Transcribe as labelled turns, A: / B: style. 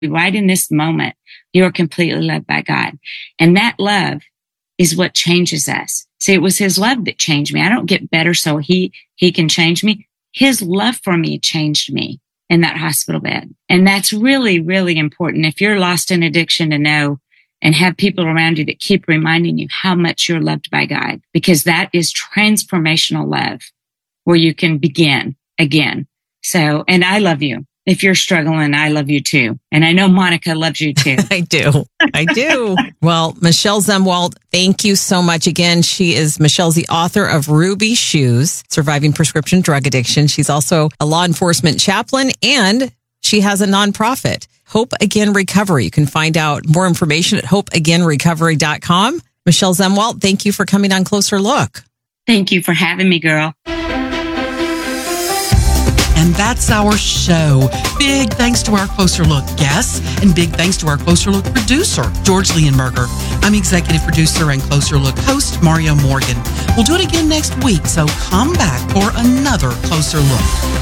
A: right in this moment, you're completely loved by God. And that love is what changes us. See, it was his love that changed me. I don't get better so he can change me. His love for me changed me in that hospital bed. And that's really, really important. If you're lost in addiction, to know and have people around you that keep reminding you how much you're loved by God, because that is transformational love where you can begin again. So, and I love you. If you're struggling, I love you too. And I know Monica loves you too.
B: I do. Well, Michelle Zumwalt, thank you so much again. Michelle's the author of Ruby Shoes, Surviving Prescription Drug Addiction. She's also a law enforcement chaplain, and she has a nonprofit, Hope Again Recovery. You can find out more information at hopeagainrecovery.com. Michelle Zumwalt, thank you for coming on Closer Look.
A: Thank you for having me, girl.
C: And that's our show. Big thanks to our Closer Look guests, and big thanks to our Closer Look producer, George Leonberger. I'm executive producer and Closer Look host, Mario Morgan. We'll do it again next week, so come back for another Closer Look.